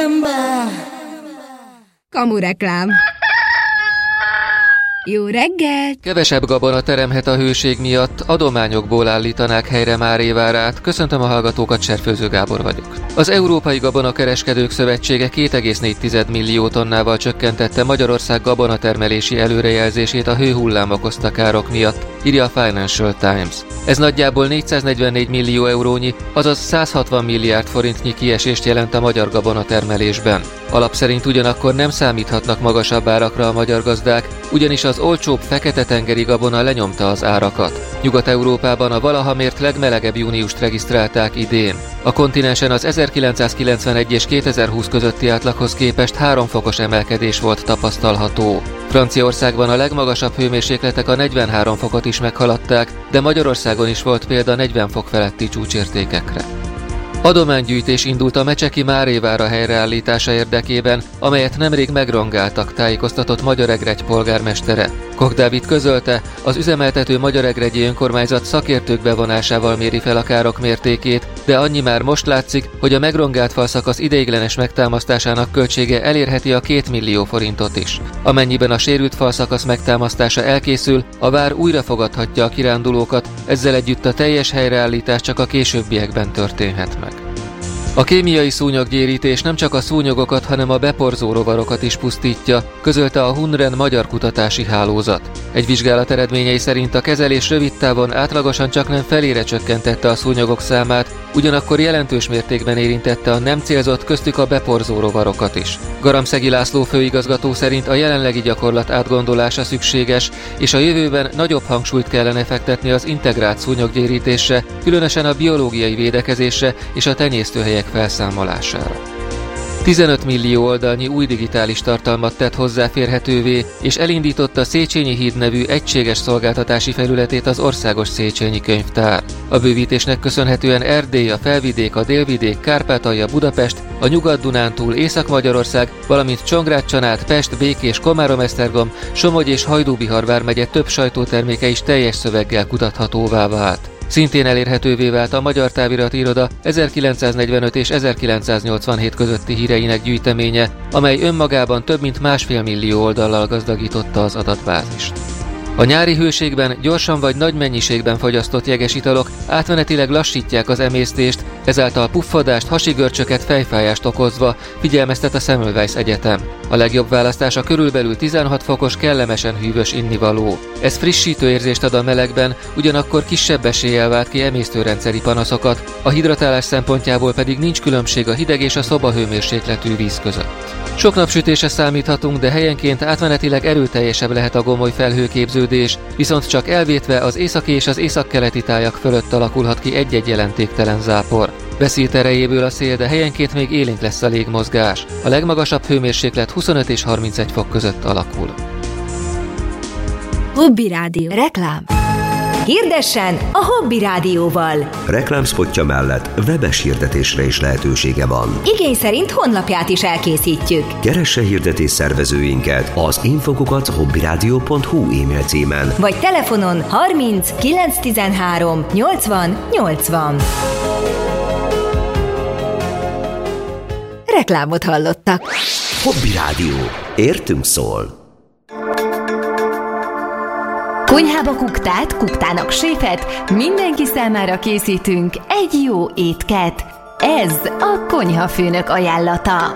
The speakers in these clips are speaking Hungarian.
Kamureklám. Jó reggelt! Kevesebb gabona teremhet a hőség miatt, adományokból állítanák helyre Márévárát. Köszöntöm a hallgatókat, Cserfőző Gábor vagyok. Az Európai Gabonakereskedők Szövetsége 2,4 millió tonnával csökkentette Magyarország gabonatermelési előrejelzését a hőhullám okozta károk miatt, írja a Financial Times. Ez nagyjából 444 millió eurónyi, azaz 160 milliárd forintnyi kiesést jelent a magyar gabonatermelésben. Alap szerint ugyanakkor nem számíthatnak magasabb árakra a magyar gazdák, ugyanis az olcsóbb fekete-tengeri gabona lenyomta az árakat. Nyugat-Európában a valaha mért legmelegebb júniust regisztrálták idén. A kontinensen az 1991 és 2020 közötti átlaghoz képest 3 fokos emelkedés volt tapasztalható. Franciaországban a legmagasabb hőmérsékletek a 43 fokot is meghaladták, de Magyarországon is volt példa 40 fok feletti csúcsértékekre. Adománygyűjtés indult a Mecseki Márévára helyreállítása érdekében, amelyet nemrég megrongáltak, tájékoztatott Magyaregregy polgármestere. Koch Dávid közölte, az üzemeltető Magyaregregyi önkormányzat szakértők bevonásával méri fel a károk mértékét, de annyi már most látszik, hogy a megrongált falszakasz ideiglenes megtámasztásának költsége elérheti a 2 millió forintot is. Amennyiben a sérült falszakasz megtámasztása elkészül, a vár újra fogadhatja a kirándulókat, ezzel együtt a teljes helyreállítás csak a későbbiekben történhet meg. A kémiai szúnyoggyérítés nem csak a szúnyogokat, hanem a beporzó rovarokat is pusztítja, közölte a Hunren Magyar Kutatási Hálózat. Egy vizsgálat eredményei szerint a kezelés rövid távon átlagosan csaknem felére csökkentette a szúnyogok számát, ugyanakkor jelentős mértékben érintette a nem célzott, köztük a beporzó rovarokat is. Garamszegi László főigazgató szerint a jelenlegi gyakorlat átgondolása szükséges, és a jövőben nagyobb hangsúlyt kellene fektetni az integrált szúnyoggyérítésre, különösen a biológiai védekezésre és a tenyésztőhelyek felszámolására. 15 millió oldalnyi új digitális tartalmat tett hozzáférhetővé, és elindította Széchenyi híd nevű egységes szolgáltatási felületét az Országos Széchenyi Könyvtár. A bővítésnek köszönhetően Erdély, a Felvidék, a Délvidék, Kárpátalja, Budapest, a Nyugat-Dunántúl, Észak-Magyarország, valamint Csongrád-Csanád, Pest, Békés, Komárom-Esztergom, Somogy és Hajdú-Bihar vármegye több sajtóterméke is teljes szöveggel kutathatóvá vált. Szintén elérhetővé vált a Magyar Távirati Iroda 1945 és 1987 közötti híreinek gyűjteménye, amely önmagában több mint 1,5 millió oldallal gazdagította az adatbázist. A nyári hőségben gyorsan vagy nagy mennyiségben fogyasztott jeges italok átmenetileg lassítják az emésztést, ezáltal puffadást, hasigörcsöket, fejfájást okozva, figyelmeztet a Semmelweis Egyetem. A legjobb választás a körülbelül 16 fokos, kellemesen hűvös innivaló. Ez frissítő érzést ad a melegben, ugyanakkor kisebb eséllyel vált ki emésztőrendszeri panaszokat, a hidratálás szempontjából pedig nincs különbség a hideg és a szobahőmérsékletű víz között. Sok napsütésre számíthatunk, de helyenként átmenetileg erőteljesebb lehet a gomoly felhőképződés, viszont csak elvétve az északi és az északkeleti tájak fölött alakulhat ki egy-egy jelentéktelen zápor. Veszít erejéből a szél, de helyenként még élénk lesz a légmozgás. A legmagasabb hőmérséklet 25 és 31 fok között alakul. Hobby Rádió. Reklám. Hirdessen a Hobby Rádióval. Reklámszpotja mellett webes hirdetésre is lehetősége van. Igény szerint honlapját is elkészítjük. Keresse hirdetés szervezőinket az info@hobbyradio.hu e-mail címen. Vagy telefonon 30 913 80 80. Reklámot hallottak. Hobby Rádió. Értünk szól. Konyhába kuktát, kuktának séfet, mindenki számára készítünk egy jó étket. Ez a konyhafőnök ajánlata.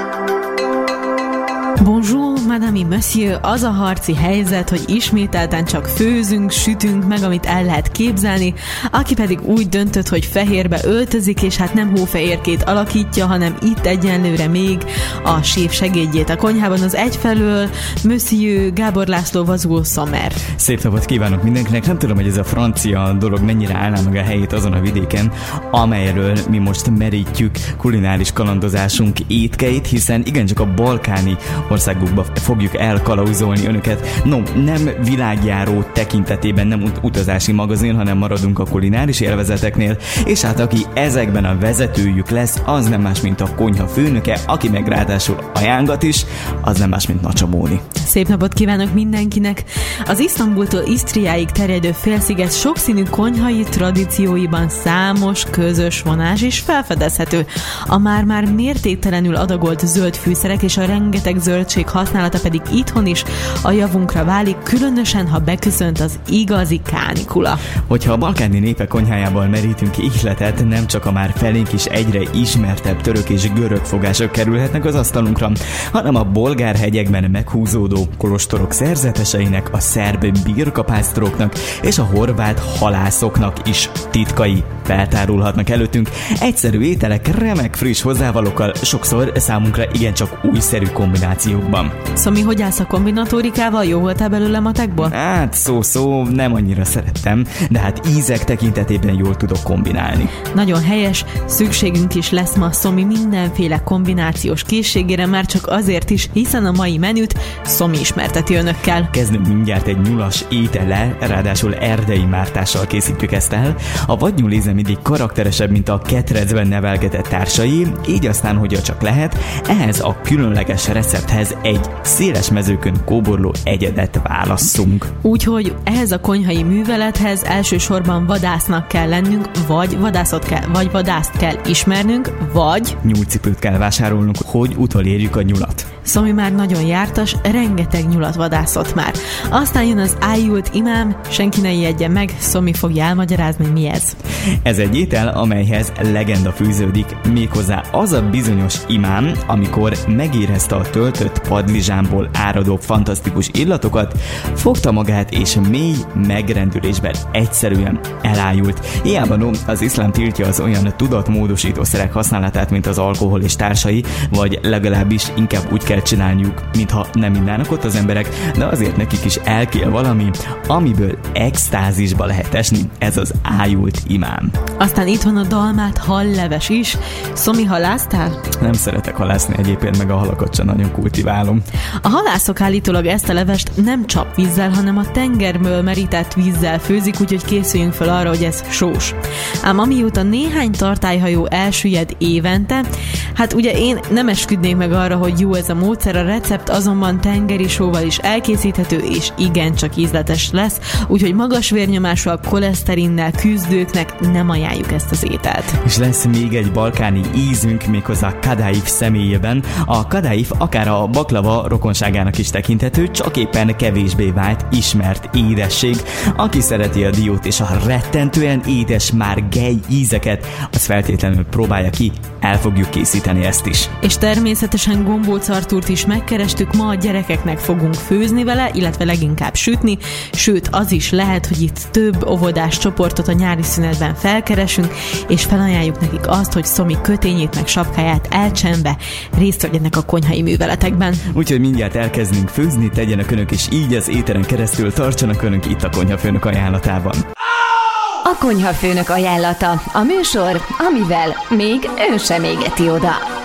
Bonjour, madame et monsieur, az a harci helyzet, hogy ismételten csak főzünk, sütünk meg, amit el lehet képzelni, aki pedig úgy döntött, hogy fehérbe öltözik, és hát nem hófehérkét alakítja, hanem itt egyenlőre még a séf segédjét a konyhában, az egyfelől Monsieur Gábor László Vazul Sommer. Szép napot kívánok mindenkinek, nem tudom, hogy ez a francia dolog mennyire állná meg a helyét azon a vidéken, amelyről mi most merítjük kulináris kalandozásunk étkeit, hiszen igencsak a balkáni országokba fogjuk elkalauzolni önöket. No, nem világjáró tekintetében, nem utazási magazin, hanem maradunk a kulináris élvezeteknél, és hát aki ezekben a vezetőjük lesz, az nem más, mint a konyha főnöke, aki meg ráadásul ajánlat is, az nem más, mint Nacsa Móni. Szép napot kívánok mindenkinek! Az Isztambultól Isztriáig terjedő félsziget sokszínű konyhai tradícióiban számos közös vonás is felfedezhető. A már-már mértéktelenül adagolt zöld fűszerek és a rengeteg zöldség használata pedig itthon is a javunkra válik, különösen, ha beköszönt az igazi kánikula. Hogyha a balkáni népek konyhájából merítünk ihletet, nem csak a már felénk is egyre ismertebb török és görög fogások kerülhetnek az asztalunkra, hanem a bolgár hegyekben meghúzódó kolostorok szerzeteseinek, a szerb birkapásztoroknak és a horvát halászoknak is titkai feltárulhatnak előttünk. Egyszerű ételek, remek friss hozzávalókkal, sokszor számunkra igencsak újszerű kombinációkban. Szomi, hogy állsz a kombinatorikával? Jó voltál belőle matekból? Hát szó, nem annyira szerettem, de hát ízek tekintetében jól tudok kombinálni. Nagyon helyes, szükségünk is lesz ma Szomi mindenféle kombinációs készségére, már csak azért is, hiszen a mai menüt Szomi ismerteti önökkel. Kezdünk mindjárt egy nyulas étellel, ráadásul erdei mártással készítjük ezt el. A vadnyúléze mindig karakteresebb, mint a ketrecben nevelgetett társai, így aztán, hogyha csak lehet, ehhez a különleges recepthez egy széles mezőkön kóborló egyedet válasszunk. Úgyhogy ehhez a konyhai művelethez elsősorban vadásznak kell lennünk, vagy vadászt kell ismernünk, vagy nyúlcipőt kell vásárolnunk, hogy utolérjük a nyulat. Szomi már nagyon jártas, rengeteg nyulat vadászott már. Aztán jön az ájult imám, senki ne ijedjen meg, Szomi fogja elmagyarázni, mi ez. Ez egy étel, amelyhez legenda fűződik, méghozzá az a bizonyos imám, amikor megérezte a töltött padlizsánból áradó fantasztikus illatokat, fogta magát és mély megrendülésben egyszerűen elájult. Hiába no, az iszlám tiltja az olyan tudatmódosítószerek használatát, mint az alkohol és társai, vagy legalábbis inkább úgy kell csinálniuk, mintha nem innának ott az emberek, de azért nekik is el kell valami, amiből extázisba lehet esni, ez az ájult imám. Aztán itt van a dalmát halleves is. Szomi, halásztál? Nem szeretek halászni egyébként, meg a halakat sem nagyon kultiválom. A halászok állítólag ezt a levest nem csapvízzel, hanem a tengerből merített vízzel főzik, úgyhogy készüljünk fel arra, hogy ez sós. Ám amióta néhány tartályhajó elsüllyed évente, hát ugye én nem esküdnék meg arra, hogy jó ez a módszer, a recept azonban tengeri sóval is elkészíthető, és igencsak ízletes lesz, úgyhogy magas vérnyomásúak, koleszterinnel küzdőknek nem ajánljuk ezt az ételt. És lesz még egy balkáni ízünk, méghozzá kadaif személyében. A kadaif akár a baklava rokonságának is tekinthető, csak éppen kevésbé vált ismert édesség. Aki szereti a diót és a rettentően édes márgely ízeket, az feltétlenül próbálja ki, el fogjuk készíteni ezt is. És természetesen gombócartúrt is megkerestük, ma a gyerekeknek fogunk főzni vele, illetve leginkább sütni, sőt az is lehet, hogy itt több óvodás csoportot a nyári szünetben felkeresünk, és felajánljuk nekik azt, hogy Szomi kötényét meg sapkáját elcsenve részt vegyenek a konyhai műveletekben. Úgyhogy mindjárt elkezdünk főzni, tegyenek önök is így az éteren keresztül, tartsanak önök itt a Konyhafőnök ajánlatában. A Konyhafőnök ajánlata, a műsor, amivel még ön sem égeti oda.